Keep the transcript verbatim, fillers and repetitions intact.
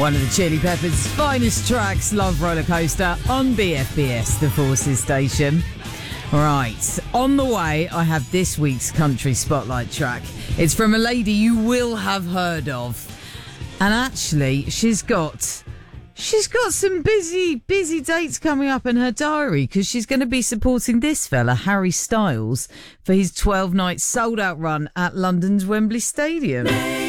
One of the Chili Peppers' finest tracks, Love Roller Coaster, on B F B S, the Forces station. Right, on the way, I have this week's country spotlight track. It's from a lady you will have heard of. And actually, she's got... She's got some busy, busy dates coming up in her diary because she's going to be supporting this fella, Harry Styles, for his twelve-night sold-out run at London's Wembley Stadium.